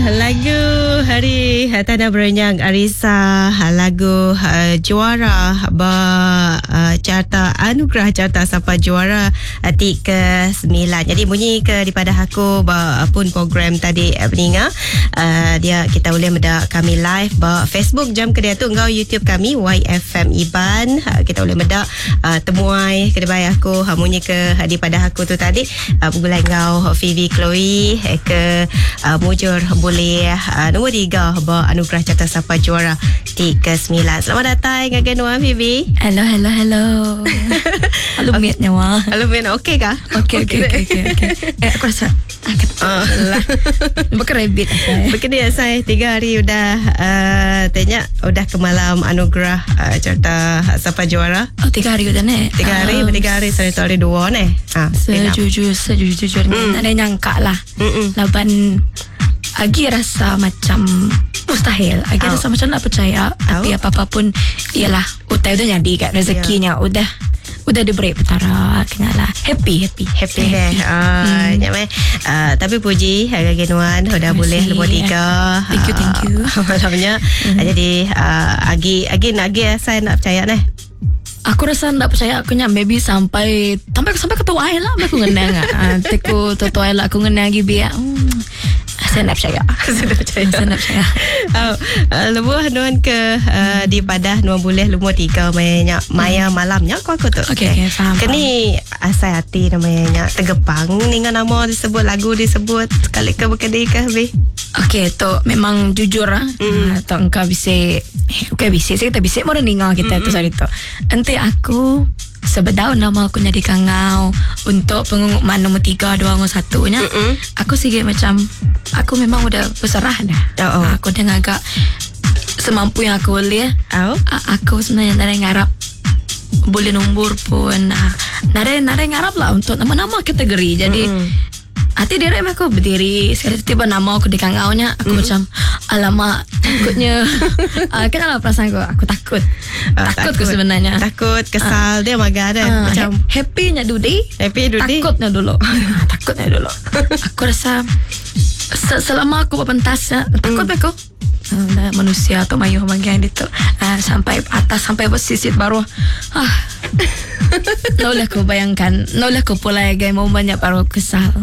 lagu hari Tanah Berenyang Arisa, lagu juara carta anugerah carta sampai juara atik ke-9. Jadi bunyi ke daripada aku pun program tadi peninga dia kita boleh mendak kami live Facebook jam kedai tu engkau YouTube kami YFM Iban. Kita boleh mendak temuai kedai aku bunyi ke daripada aku tu tadi pengulai engkau Vivi Chloe ke mujur boleh nombor 3 anugerah carta sampai juara di ke-9. Selamat datang dengan Nuan Vivi. Hello. Halo Miat nyawa. Halo Miat, okey kah? Okey. Aku rasa bukan rabbit Bukan dia saya 3 hari udah tanya udah ke malam anugerah carta sampai juara. 3 hari udah nih. 3 hari saya hari 2 nih. Sejujurnya tak ada nyangka lah. Laban Agi rasa macam mustahil. Agi rasa macam nak percaya. Tapi apa-apa pun ialah utai udah jadi kat rezekinya. Udah diberi petara. Kenalah happy deh. Tapi puji Gagi Nuan udah boleh nombor 3. Thank you. Malamnya jadi Agi saya nak percaya nih. Aku rasa tak percaya aku maybe sampai ketua air lah aku ngenang. Teku ketua air lah aku ngenang lagi biar. Saya nak percaya. Lebuh Nuan ke di padah Nuan boleh lumur 3 maya malamnya aku tu. Okay, faham. Kini asai hati namanya tegepang dengan nama disebut lagu disebut sekali ke berkedai ke be. Okay, tu memang jujur lah. Tu engkau bisa saya kata bisa mau dengar kita tu hari tu. Nanti aku sebedau nama aku jadi kangau untuk pengumuman nombor 3, 2, 1 nya. Aku sikit macam aku memang udah berserah dah. Aku dah agak semampu yang aku boleh. Aku sebenarnya nak ngarap boleh nombor pun nare ngarap lah untuk nama-nama kategori. Jadi hati diri aku berdiri sekali tiba nama aku di kangaunya aku macam alamak takutnya kenapa perasaan aku takut sebenarnya takut kesal dia maga ada macam happy dudi takutnya dulu aku rasa selama aku berpentas takut aku manusia atau mayuh bagian itu sampai atas sampai bersisit baru Nolah aku bayangkan Nolah aku pula gaya mau banyak baru kesal